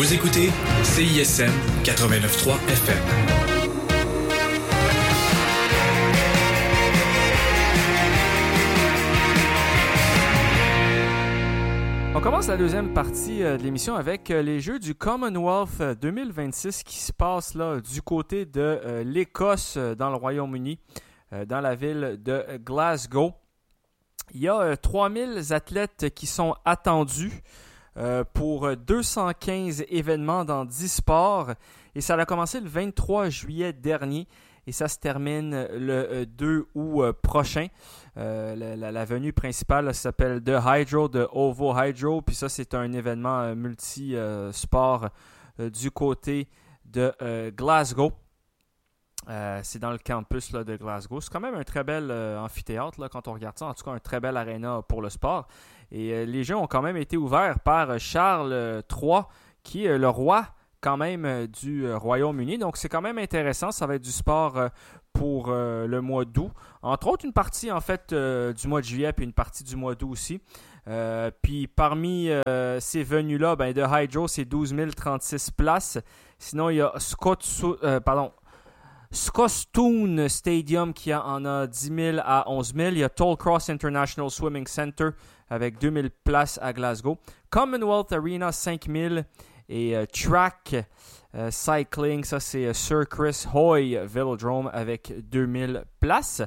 Vous écoutez CISM 89.3 FM. On commence la deuxième partie de l'émission avec les Jeux du Commonwealth 2026 qui se passent là du côté de l'Écosse dans le Royaume-Uni, dans la ville de Glasgow. Il y a 3000 athlètes qui sont attendus pour 215 événements dans 10 sports et ça a commencé le 23 juillet dernier et ça se termine le 2 août prochain. La venue principale là, s'appelle The Hydro, de Ovo Hydro, puis ça c'est un événement multi-sport du côté de Glasgow. C'est dans le campus là, de Glasgow. C'est quand même un très bel amphithéâtre là, quand on regarde ça. En tout cas, un très bel aréna pour le sport. Et les Jeux ont quand même été ouverts par Charles III, qui est le roi quand même du Royaume-Uni. Donc, c'est quand même intéressant. Ça va être du sport pour le mois d'août. Entre autres, une partie en fait du mois de juillet puis une partie du mois d'août aussi. Puis parmi ces venues-là, de Hydro, c'est 12 036 places. Sinon, il y a Scotstoun Stadium qui en a 10 000 à 11 000. Il y a Tollcross International Swimming Center avec 2 000 places à Glasgow. Commonwealth Arena, 5 000. Et Track Cycling, ça c'est Sir Chris Hoy Velodrome avec 2 000 places.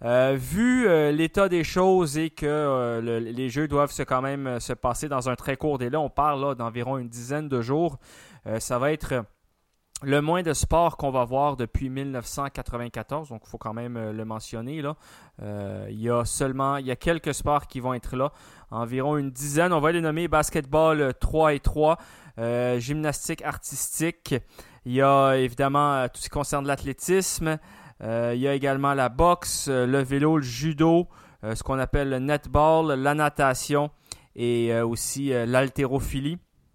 Vu l'état des choses et que les Jeux doivent quand même se passer dans un très court délai, on parle là, d'environ une dizaine de jours, ça va être le moins de sport qu'on va voir depuis 1994, donc il faut quand même le mentionner. Là. Il y a quelques sports qui vont être là, environ une dizaine. On va les nommer basketball 3 et 3, gymnastique artistique. Il y a évidemment tout ce qui concerne l'athlétisme. Il y a également la boxe, le vélo, le judo, ce qu'on appelle le netball, la natation et aussi l'haltérophilie.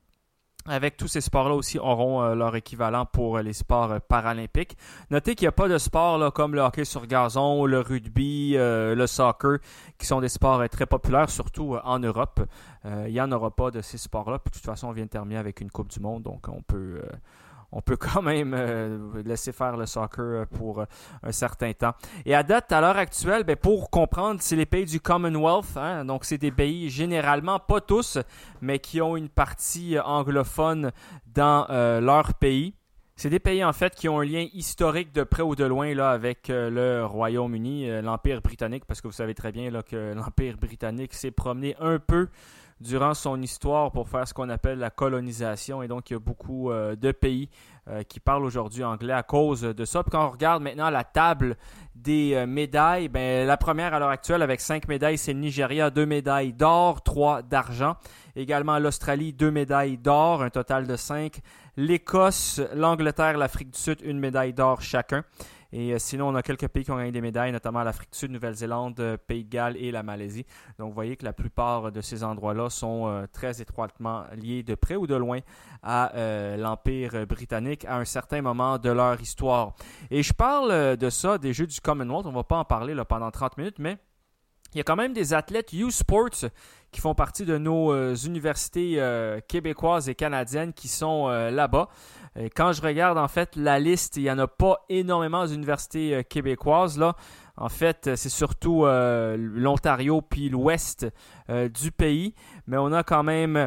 Avec tous ces sports-là aussi auront leur équivalent pour les sports paralympiques. Notez qu'il n'y a pas de sports là, comme le hockey sur gazon, le rugby, le soccer, qui sont des sports très populaires, surtout en Europe. Il n'y en aura pas de ces sports-là. Puis, de toute façon, on vient de terminer avec une Coupe du Monde, donc on peut quand même laisser faire le soccer pour un certain temps. Et à date, à l'heure actuelle, pour comprendre, c'est les pays du Commonwealth. Hein, donc, c'est des pays généralement, pas tous, mais qui ont une partie anglophone dans leur pays. C'est des pays, en fait, qui ont un lien historique de près ou de loin là, avec le Royaume-Uni, l'Empire britannique, parce que vous savez très bien là, que l'Empire britannique s'est promené un peu durant son histoire pour faire ce qu'on appelle la colonisation. Et donc, il y a beaucoup de pays qui parlent aujourd'hui anglais à cause de ça. Puis quand on regarde maintenant la table des médailles, la première à l'heure actuelle avec 5 médailles, c'est le Nigeria, 2 médailles d'or, 3 d'argent. Également l'Australie, 2 médailles d'or, un total de 5. L'Écosse, l'Angleterre, l'Afrique du Sud, 1 médaille d'or chacun. Et sinon, on a quelques pays qui ont gagné des médailles, notamment l'Afrique du Sud, Nouvelle-Zélande, Pays de Galles et la Malaisie. Donc, vous voyez que la plupart de ces endroits-là sont très étroitement liés de près ou de loin à l'Empire britannique à un certain moment de leur histoire. Et je parle de ça, des Jeux du Commonwealth. On ne va pas en parler là, pendant 30 minutes, mais il y a quand même des athlètes U-Sports qui font partie de nos universités québécoises et canadiennes qui sont là-bas. Et quand je regarde en fait la liste, il n'y en a pas énormément d'universités québécoises là. En fait, c'est surtout l'Ontario puis l'ouest du pays. Mais on a quand même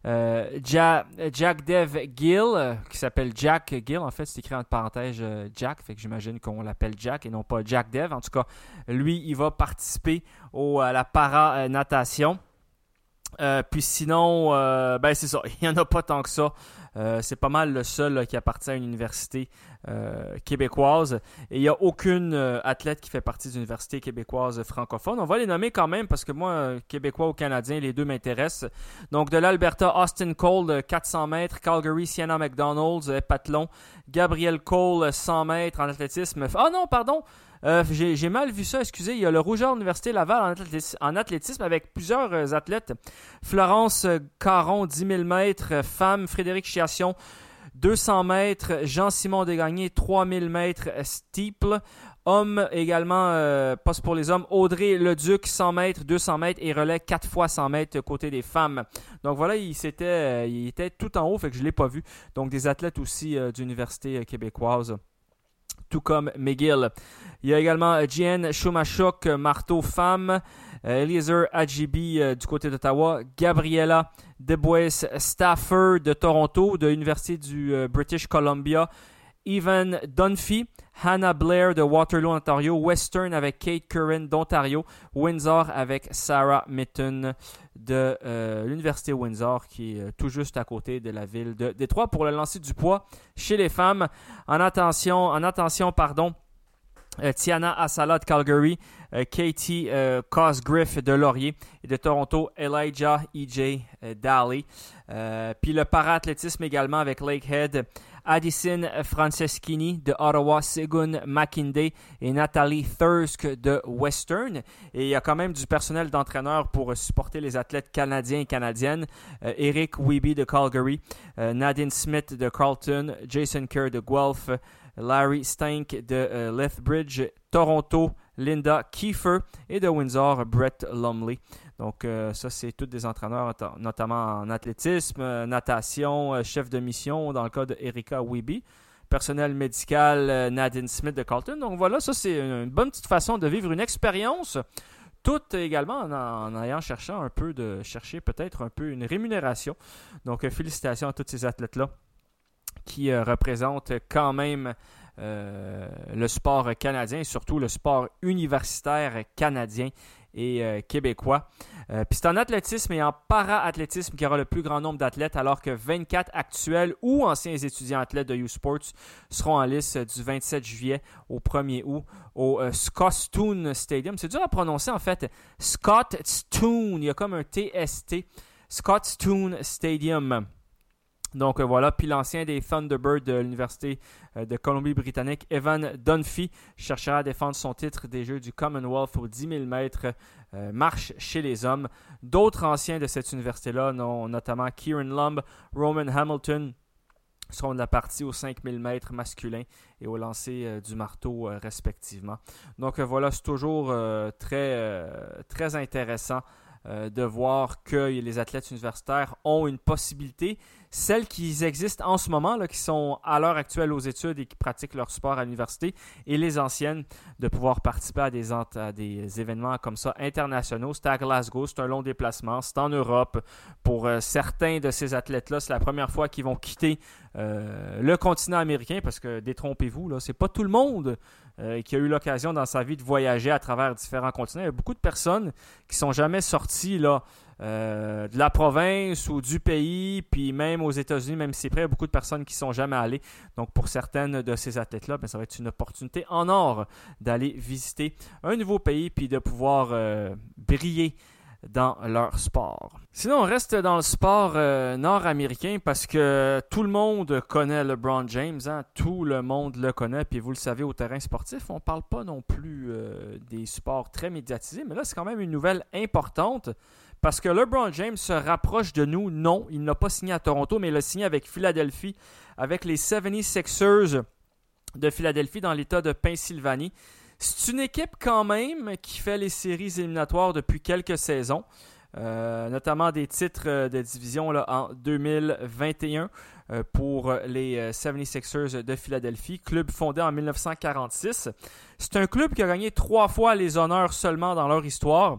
Jack Dev Gill, qui s'appelle Jack Gill. En fait, c'est écrit entre parenthèses Jack, fait que j'imagine qu'on l'appelle Jack et non pas Jack Dev. En tout cas, lui, il va participer à la para-natation. Puis sinon, c'est ça, il n'y en a pas tant que ça. C'est pas mal le seul là, qui appartient à une université québécoise. Et il n'y a aucune athlète qui fait partie d'une université québécoise francophone. On va les nommer quand même parce que moi, québécois ou canadien, les deux m'intéressent. Donc de l'Alberta, Austin Cole, 400 mètres. Calgary, Sienna McDonald's, heptathlon. Gabriel Cole, 100 mètres en athlétisme. Ah non, pardon! J'ai mal vu ça, excusez. Il y a le Rougeur Université Laval en athlétisme avec plusieurs athlètes. Florence Caron, 10 000 mètres. Femme, Frédéric Chiasson, 200 mètres. Jean-Simon Desgagnés, 3 000 mètres steeple. Hommes également, poste pour les hommes, Audrey Leduc, 100 mètres, 200 mètres et relais 4 fois 100 mètres côté des femmes. Donc voilà, il était tout en haut, fait que je ne l'ai pas vu. Donc des athlètes aussi d'université québécoise, tout comme McGill. Il y a également Jeanne Shumashuk, marteau femme, Eliezer Adjibi du côté d'Ottawa, Gabriella Debois-Stafford de Toronto, de l'Université du British Columbia, Evan Dunphy, Hannah Blair de Waterloo, Ontario, Western avec Kate Curran d'Ontario, Windsor avec Sarah Mitton de l'Université Windsor, qui est tout juste à côté de la ville de Détroit pour le lancer du poids chez les femmes. En attention, Tiana Asala de Calgary, Katie Cosgriff de Laurier et de Toronto, Elijah E.J. Daly. Puis le para-athlétisme également avec Lakehead, Addison Franceschini de Ottawa, Sigun McKinday et Nathalie Thirsk de Western. Et il y a quand même du personnel d'entraîneur pour supporter les athlètes canadiens et canadiennes. Eric Weeby de Calgary, Nadine Smith de Carleton, Jason Kerr de Guelph, Larry Stank de Lethbridge, Toronto, Linda Kiefer et de Windsor, Brett Lumley. Donc ça, c'est tous des entraîneurs, notamment en athlétisme, natation, chef de mission dans le cas de Erika Weeby. Personnel médical, Nadine Smith de Carleton. Donc voilà, ça c'est une bonne petite façon de vivre une expérience. Tout également en ayant cherché peut-être un peu une rémunération. Donc félicitations à tous ces athlètes-là qui représentent quand même le sport canadien et surtout le sport universitaire canadien et québécois. Puis c'est en athlétisme et en para-athlétisme qu'il y aura le plus grand nombre d'athlètes, alors que 24 actuels ou anciens étudiants athlètes de U-Sports seront en lice du 27 juillet au 1er août au Scotstoun Stadium. C'est dur à prononcer en fait. Scotstoun, il y a comme un TST. Scotstoun Stadium. Donc voilà, puis l'ancien des Thunderbirds de l'Université de Colombie-Britannique, Evan Dunphy, cherchera à défendre son titre des Jeux du Commonwealth aux 10 000 mètres marche chez les hommes. D'autres anciens de cette université-là, notamment Kieran Lumb, Roman Hamilton, seront de la partie aux 5 000 mètres masculins et au lancer du marteau respectivement. Donc voilà, c'est toujours très intéressant de voir que les athlètes universitaires ont une possibilité. Celles qui existent en ce moment, là, qui sont à l'heure actuelle aux études et qui pratiquent leur sport à l'université, et les anciennes, de pouvoir participer à des événements comme ça internationaux. C'est à Glasgow, c'est un long déplacement, c'est en Europe. Pour certains de ces athlètes-là, c'est la première fois qu'ils vont quitter le continent américain, parce que, détrompez-vous, là, c'est pas tout le monde qui a eu l'occasion dans sa vie de voyager à travers différents continents. Il y a beaucoup de personnes qui sont jamais sorties là, de la province ou du pays, puis même aux États-Unis, même si c'est près, il y a beaucoup de personnes qui ne sont jamais allées. Donc pour certaines de ces athlètes-là, ça va être une opportunité en or d'aller visiter un nouveau pays puis de pouvoir briller dans leur sport. Sinon, on reste dans le sport nord-américain parce que tout le monde connaît LeBron James. Hein? Tout le monde le connaît. Puis vous le savez, au terrain sportif, on ne parle pas non plus des sports très médiatisés. Mais là, c'est quand même une nouvelle importante parce que LeBron James se rapproche de nous. Non, il n'a pas signé à Toronto, mais il a signé avec Philadelphie, avec les 76ers de Philadelphie dans l'État de Pennsylvanie. C'est une équipe quand même qui fait les séries éliminatoires depuis quelques saisons, notamment des titres de division là, en 2021 pour les 76ers de Philadelphie, club fondé en 1946. C'est un club qui a gagné 3 fois les honneurs seulement dans leur histoire,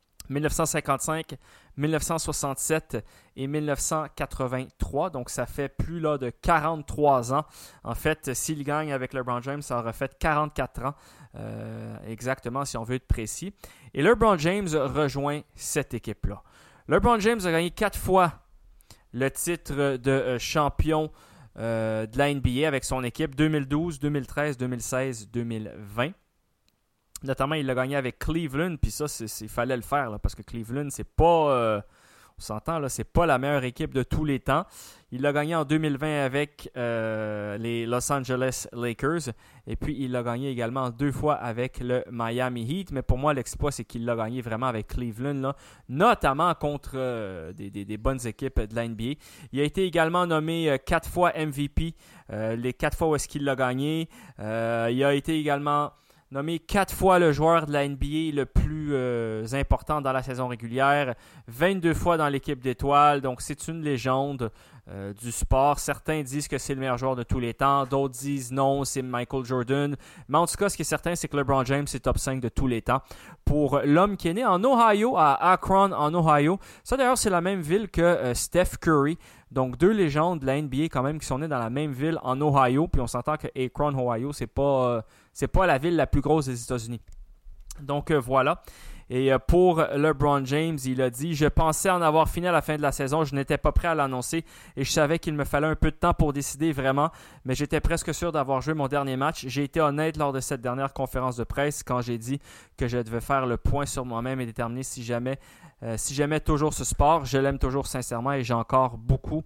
1955, 1967 et 1983. Donc, ça fait plus là, de 43 ans. En fait, s'il gagne avec LeBron James, ça aura fait 44 ans. Exactement, si on veut être précis. Et LeBron James rejoint cette équipe-là. LeBron James a gagné 4 fois le titre de champion de la NBA avec son équipe 2012, 2013, 2016, 2020. Notamment, il l'a gagné avec Cleveland, puis ça, il fallait le faire, là, parce que Cleveland, c'est pas... on s'entend, là, c'est pas la meilleure équipe de tous les temps. Il l'a gagné en 2020 avec les Los Angeles Lakers, et puis il l'a gagné également 2 fois avec le Miami Heat. Mais pour moi, l'exploit, c'est qu'il l'a gagné vraiment avec Cleveland, là, notamment contre des bonnes équipes de la NBA. Il a été également nommé 4 fois MVP, les 4 fois où est-ce qu'il l'a gagné. Il a été également nommé 4 fois le joueur de la NBA le plus important dans la saison régulière, 22 fois dans l'équipe d'étoiles, donc c'est une légende du sport. Certains disent que c'est le meilleur joueur de tous les temps, d'autres disent non, c'est Michael Jordan. Mais en tout cas, ce qui est certain, c'est que LeBron James c'est top 5 de tous les temps. Pour l'homme qui est né en Ohio, à Akron, en Ohio, ça d'ailleurs c'est la même ville que Steph Curry. Donc, 2 légendes de la NBA quand même qui sont nées dans la même ville en Ohio. Puis on s'entend que Akron, Ohio, c'est pas la ville la plus grosse des États-Unis. Donc, voilà. Et pour LeBron James, il a dit « Je pensais en avoir fini à la fin de la saison. Je n'étais pas prêt à l'annoncer et je savais qu'il me fallait un peu de temps pour décider vraiment. Mais j'étais presque sûr d'avoir joué mon dernier match. J'ai été honnête lors de cette dernière conférence de presse quand j'ai dit que je devais faire le point sur moi-même et déterminer si j'aimais toujours ce sport. Je l'aime toujours sincèrement et j'ai encore beaucoup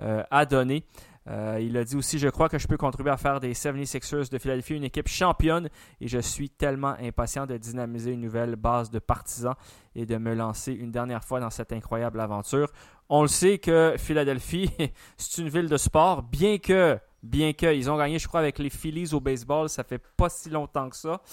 à donner. » Il a dit aussi « Je crois que je peux contribuer à faire des 76ers de Philadelphie une équipe championne et je suis tellement impatient de dynamiser une nouvelle base de partisans et de me lancer une dernière fois dans cette incroyable aventure. » On le sait que Philadelphie, c'est une ville de sport, bien que ils ont gagné, je crois, avec les Phillies au baseball, ça fait pas si longtemps que ça.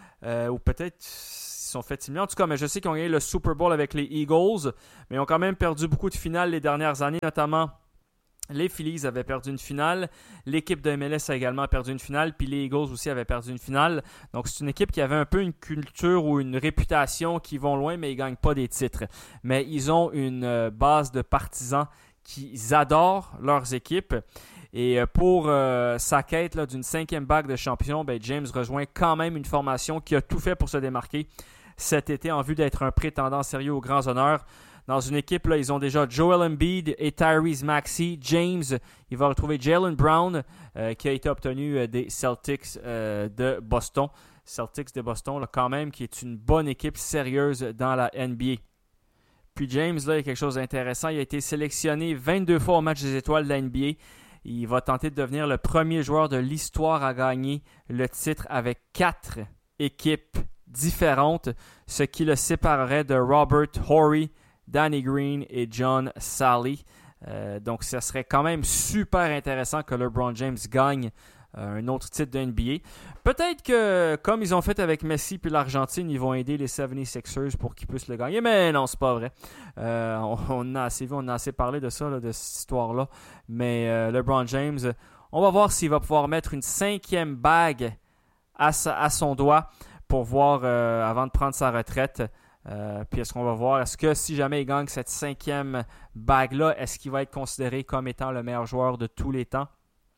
Ou peut-être ils se sont fait éliminer. En tout cas, mais je sais qu'ils ont gagné le Super Bowl avec les Eagles, mais ils ont quand même perdu beaucoup de finales les dernières années, notamment les Phillies avaient perdu une finale, l'équipe de MLS a également perdu une finale, puis les Eagles aussi avaient perdu une finale. Donc c'est une équipe qui avait un peu une culture ou une réputation qui vont loin, mais ils ne gagnent pas des titres. Mais ils ont une base de partisans qui adorent leurs équipes. Et pour sa quête là, d'une 5e bague de champion, James rejoint quand même une formation qui a tout fait pour se démarquer cet été en vue d'être un prétendant sérieux aux grands honneurs. Dans une équipe, là, ils ont déjà Joel Embiid et Tyrese Maxey. James, il va retrouver Jaylen Brown, qui a été obtenu des Celtics de Boston. Celtics de Boston, là, quand même, qui est une bonne équipe sérieuse dans la NBA. Puis James, là, il y a quelque chose d'intéressant. Il a été sélectionné 22 fois au match des étoiles de la NBA. Il va tenter de devenir le premier joueur de l'histoire à gagner le titre avec 4 équipes différentes, ce qui le séparerait de Robert Horry, Danny Green et John Salley. Donc, ce serait quand même super intéressant que LeBron James gagne un autre titre de NBA. Peut-être que, comme ils ont fait avec Messi et l'Argentine, ils vont aider les 76ers pour qu'ils puissent le gagner. Mais non, c'est pas vrai. On a assez vu, on a assez parlé de ça, là, de cette histoire-là. Mais LeBron James, on va voir s'il va pouvoir mettre une 5e bague à son doigt pour voir avant de prendre sa retraite. Puis est-ce qu'on va voir, est-ce que si jamais il gagne cette 5e bague-là, est-ce qu'il va être considéré comme étant le meilleur joueur de tous les temps?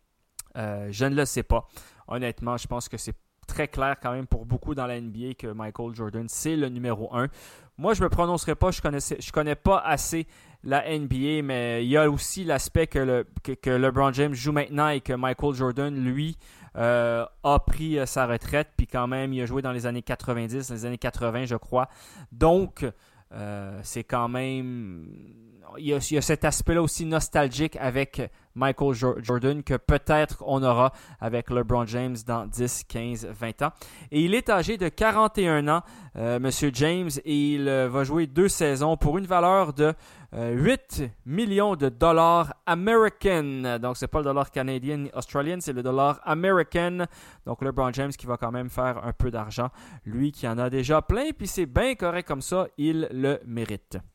Je ne le sais pas. Honnêtement, je pense que c'est très clair quand même pour beaucoup dans la NBA que Michael Jordan, c'est le numéro 1. Moi, je ne me prononcerai pas, je connais pas assez la NBA, mais il y a aussi l'aspect que LeBron James joue maintenant et que Michael Jordan, lui, a pris sa retraite, puis quand même, il a joué dans les années 90, les années 80, je crois. Donc, c'est quand même... Il y a cet aspect-là aussi nostalgique avec Michael Jordan que peut-être on aura avec LeBron James dans 10, 15, 20 ans. Et il est âgé de 41 ans, Monsieur James, et il va jouer 2 saisons pour une valeur de 8 millions de dollars américains. Donc, c'est pas le dollar canadien ni australien, c'est le dollar américain. Donc, LeBron James qui va quand même faire un peu d'argent. Lui qui en a déjà plein, puis c'est bien correct comme ça, il le mérite.